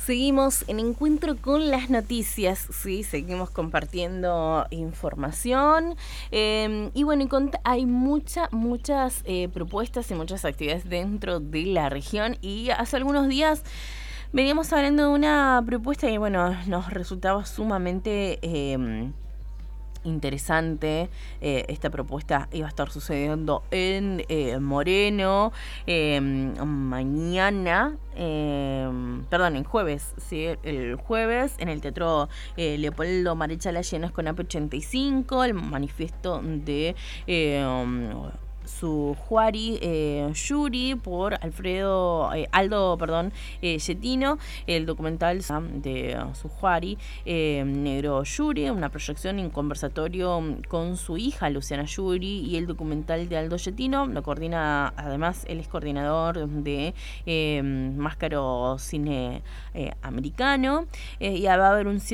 Seguimos en Encuentro con las Noticias, sí, seguimos compartiendo información y bueno, hay muchas propuestas y muchas actividades dentro de la región y hace algunos días veníamos hablando de una propuesta y bueno, nos resultaba sumamente interesante. Esta propuesta iba a estar sucediendo en Moreno mañana, en jueves, ¿sí? El jueves en el Teatro Leopoldo Marechal Allenas con AP85, el manifiesto de su Juari Yuri por Aldo Yetino, el documental de su Juari Negro Yuri, una proyección y un conversatorio con su hija Luciana Yuri, y el documental de Aldo Yetino lo coordina, además él es coordinador de Máscaro Cine Americano, y va a haber un